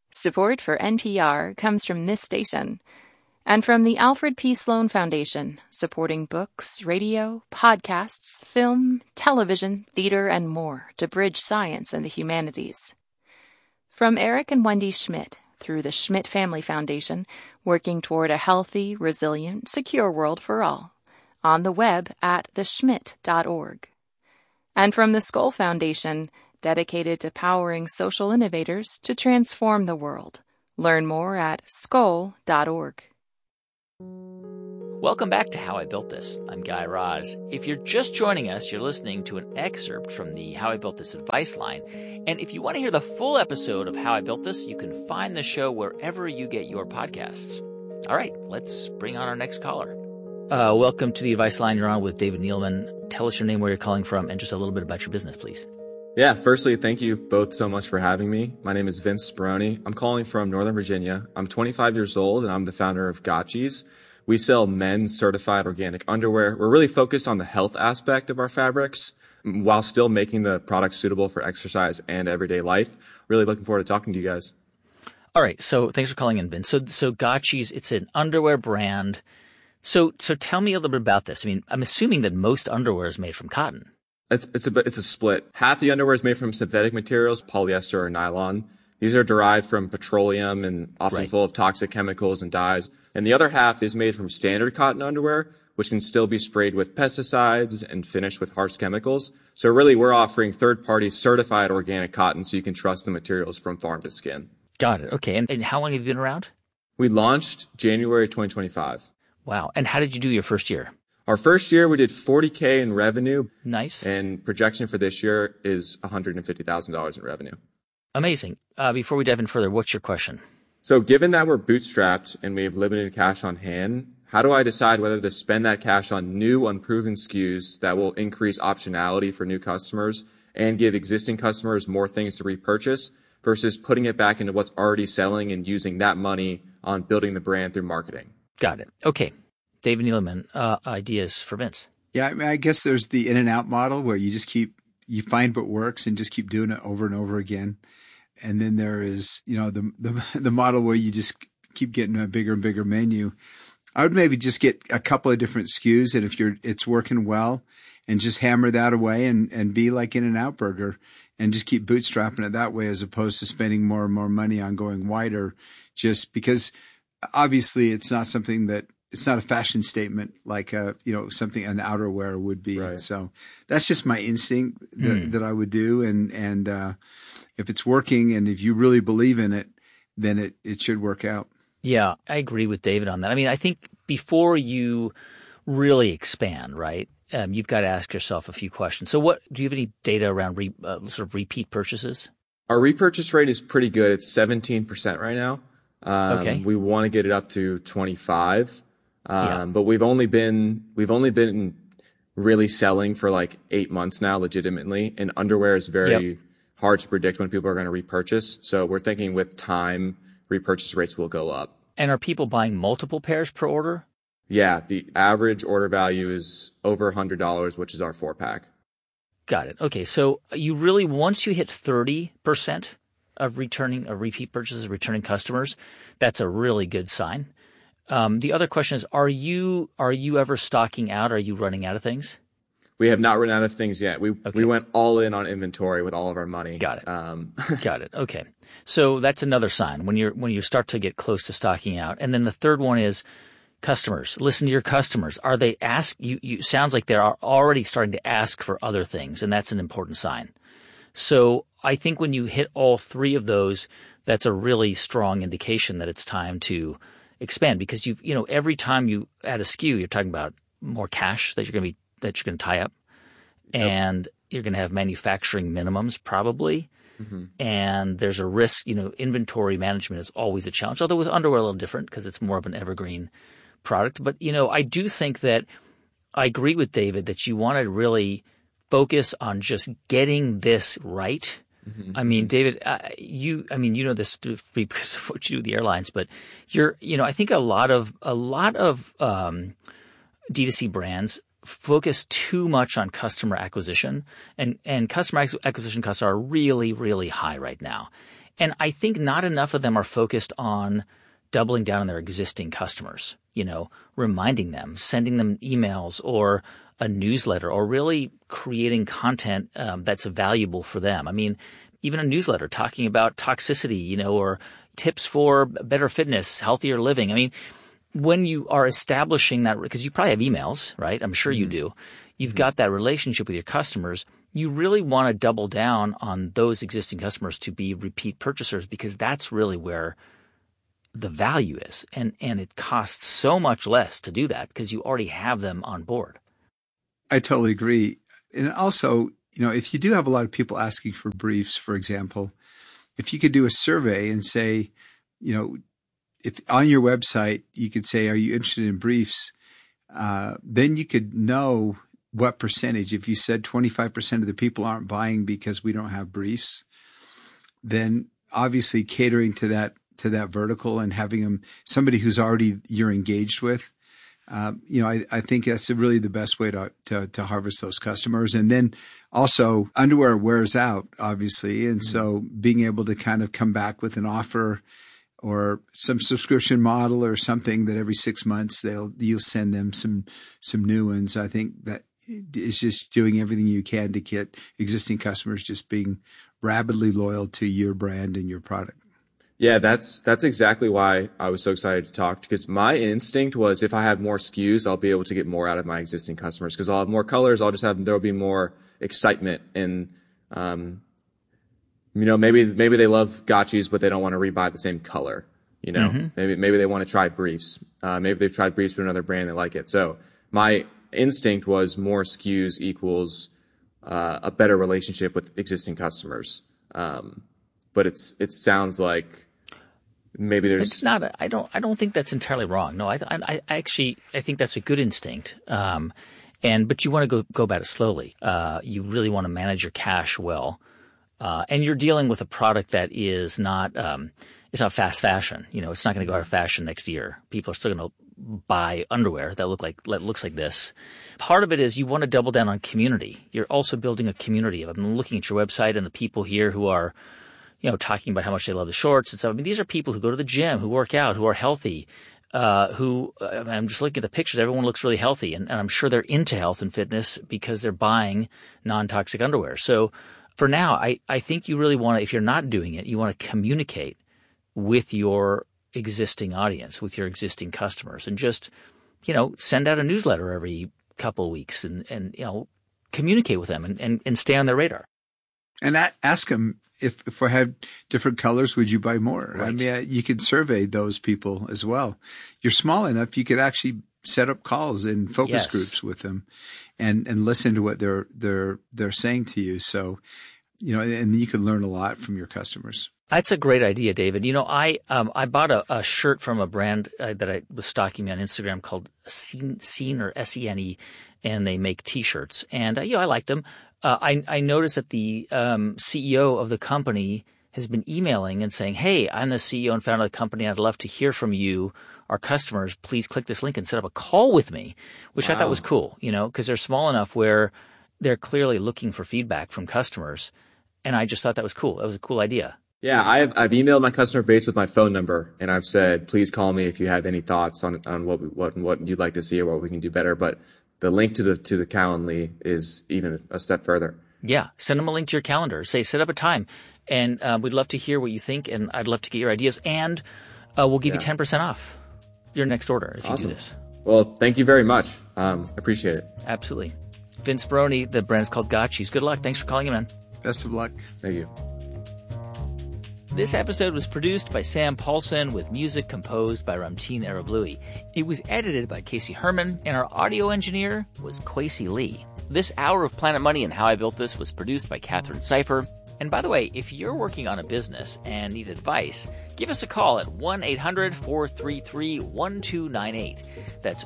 Support for NPR comes from this station and from the Alfred P. Sloan Foundation, supporting books, radio, podcasts, film, television, theater, and more to bridge science and the humanities. From Eric and Wendy Schmidt through the Schmidt Family Foundation, working toward a healthy, resilient, secure world for all. On the web at theschmidt.org. And from the Skoll Foundation, dedicated to powering social innovators to transform the world. Learn more at skoll.org. Welcome back to How I Built This. I'm Guy Raz. If you're just joining us, you're listening to an excerpt from the How I Built This advice line. And if you want to hear the full episode of How I Built This, you can find the show wherever you get your podcasts. All right, let's bring on our next caller. Welcome to the advice line. You're on with David Neeleman. Tell us your name, where you're calling from, and just a little bit about your business, please. Yeah, firstly, thank you both so much for having me. My name is Vince Speroni. I'm calling from Northern Virginia. I'm 25 years old, and I'm the founder of Gotchis. We sell men's certified organic underwear. We're really focused on the health aspect of our fabrics while still making the products suitable for exercise and everyday life. Really looking forward to talking to you guys. All right, so thanks for calling in, Vince. So Gotchis, it's an underwear brand. So tell me a little bit about this. I mean, I'm assuming that most underwear is made from cotton. It's a split. Half the underwear is made from synthetic materials, polyester or nylon. These are derived from petroleum and often full of toxic chemicals and dyes. And the other half is made from standard cotton underwear, which can still be sprayed with pesticides and finished with harsh chemicals. So really, we're offering third-party certified organic cotton so you can trust the materials from farm to skin. Got it. Okay. And how long have you been around? We launched January 2025. Wow. And how did you do your first year? Our first year, we did $40K in revenue. Nice. And projection for this year is $150,000 in revenue. Amazing. Before we dive in further, what's your question? So given that we're bootstrapped and we have limited cash on hand, how do I decide whether to spend that cash on new unproven SKUs that will increase optionality for new customers and give existing customers more things to repurchase versus putting it back into what's already selling and using that money on building the brand through marketing? Got it. Okay. David Neeleman, ideas for Vince. Yeah, I mean, I guess there's the in and out model where you just you find what works and just keep doing it over and over again. And then there is, the model where you just keep getting a bigger and bigger menu. I would maybe just get a couple of different SKUs, and if it's working well, and just hammer that away and be like In-N-Out Burger and just keep bootstrapping it that way as opposed to spending more and more money on going wider, just because obviously it's not something that it's not a fashion statement like something an outerwear would be. Right. So that's just my instinct that I would do. And if it's working and if you really believe in it, then it should work out. Yeah, I agree with David on that. I mean, I think before you really expand, right, you've got to ask yourself a few questions. So do you have any data around sort of repeat purchases? Our repurchase rate is pretty good. It's 17% right now. Okay. We want to get it up to 25. But we've only been really selling for like 8 months now, legitimately. And underwear is very hard to predict when people are going to repurchase. So we're thinking with time, repurchase rates will go up. And are people buying multiple pairs per order? Yeah, the average order value is over $100, which is our 4-pack. Got it. Okay, so you really, once you hit 30% of repeat purchases, returning customers, that's a really good sign. The other question is, are you ever stocking out? Are you running out of things? We have not run out of things yet. We went all in on inventory with all of our money. Got it. Got it. Okay. So that's another sign when you start to get close to stocking out. And then the third one is customers. Listen to your customers. Are they you sounds like they are already starting to ask for other things, and that's an important sign. So I think when you hit all three of those, that's a really strong indication that it's time to expand, because every time you add a SKU, you're talking about more cash that you're going to tie up, and you're going to have manufacturing minimums probably, and there's a risk. Inventory management is always a challenge. Although with underwear a little different because it's more of an evergreen product. But I do think that I agree with David that you want to really focus on just getting this right. I mean, David, you know this because of what you do with the airlines, but I think a lot of D2C brands focus too much on customer acquisition, and customer acquisition costs are really, really high right now. And I think not enough of them are focused on doubling down on their existing customers, reminding them, sending them emails or a newsletter, or really creating content that's valuable for them. I mean, even a newsletter talking about toxicity, or tips for better fitness, healthier living. I mean, when you are establishing that, because you probably have emails, right? I'm sure you do. You've got that relationship with your customers. You really want to double down on those existing customers to be repeat purchasers, because that's really where the value is. And it costs so much less to do that because you already have them on board. I totally agree. And also, if you do have a lot of people asking for briefs, for example, if you could do a survey and say, if on your website, you could say, are you interested in briefs? Then you could know what percentage. If you said 25% of the people aren't buying because we don't have briefs, then obviously catering to that vertical and having them, somebody who's already you're engaged with, I think that's really the best way to harvest those customers. And then also underwear wears out, obviously. And so being able to kind of come back with an offer or some subscription model or something that every 6 months you'll send them some new ones. I think that is just doing everything you can to get existing customers just being rabidly loyal to your brand and your product. Yeah, that's exactly why I was so excited to talk, because my instinct was if I have more SKUs, I'll be able to get more out of my existing customers, because I'll have more colors. There'll be more excitement, and maybe they love Gotchis, but they don't want to rebuy the same color. Maybe they want to try briefs. Maybe they've tried briefs from another brand and they like it. So my instinct was more SKUs equals a better relationship with existing customers. But it sounds like maybe there's. It's not. I don't think that's entirely wrong. No, I actually think that's a good instinct. But you want to go about it slowly. You really want to manage your cash well, and you're dealing with a product that is not. It's not fast fashion. It's not going to go out of fashion next year. People are still going to buy underwear that looks like this. Part of it is you want to double down on community. You're also building a community. I've been looking at your website and the people here who are, talking about how much they love the shorts and stuff. I mean, these are people who go to the gym, who work out, who are healthy, I'm just looking at the pictures. Everyone looks really healthy, and I'm sure they're into health and fitness because they're buying non-toxic underwear. So for now, I think you really want to, if you're not doing it, you want to communicate with your existing audience, with your existing customers, and just, send out a newsletter every couple of weeks and communicate with them and stay on their radar. And ask them, if I had different colors, would you buy more? Right. I mean, you could survey those people as well. You're small enough, you could actually set up calls and focus groups with them and listen to what they're saying to you. So, and you can learn a lot from your customers. That's a great idea, David. I bought a shirt from a brand that I was stalking me on Instagram called Scene or SENE, and they make T-shirts. And I liked them. I noticed that the CEO of the company has been emailing and saying, "Hey, I'm the CEO and founder of the company. I'd love to hear from you, our customers. Please click this link and set up a call with me," which I thought was cool, because they're small enough where they're clearly looking for feedback from customers. And I just thought that was cool. That was a cool idea. Yeah, I've emailed my customer base with my phone number, and I've said, please call me if you have any thoughts on what you'd like to see or what we can do better. But the link to the Calendly is even a step further. Yeah, send them a link to your calendar. Say, set up a time, and we'd love to hear what you think, and I'd love to get your ideas, and we'll give you 10% off your next order if you do this. Well, thank you very much. Appreciate it. Absolutely. Vince Baroni, the brand's called Gotchis. Good luck. Thanks for calling in, man. Best of luck. Thank you. This episode was produced by Sam Paulson with music composed by Ramtin Arablouei. It was edited by Casey Herman, and our audio engineer was Kwesi Lee. This hour of Planet Money and How I Built This was produced by Katherine Seifer. And by the way, if you're working on a business and need advice, give us a call at 1-800-433-1298. That's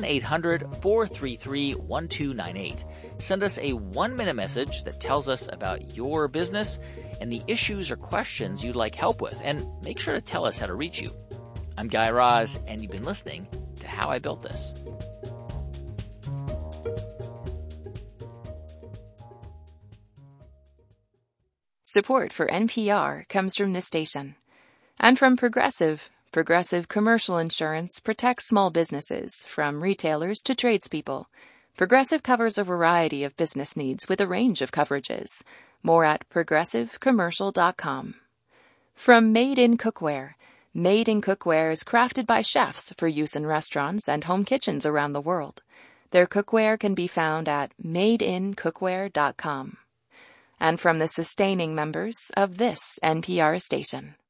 1-800-433-1298. Send us a 1-minute message that tells us about your business and the issues or questions you'd like help with, and make sure to tell us how to reach you. I'm Guy Raz, and you've been listening to How I Built This. Support for NPR comes from this station. And from Progressive. Progressive Commercial Insurance protects small businesses, from retailers to tradespeople. Progressive covers a variety of business needs with a range of coverages. More at progressivecommercial.com. From Made in Cookware. Made in Cookware is crafted by chefs for use in restaurants and home kitchens around the world. Their cookware can be found at madeincookware.com. And from the sustaining members of this NPR station.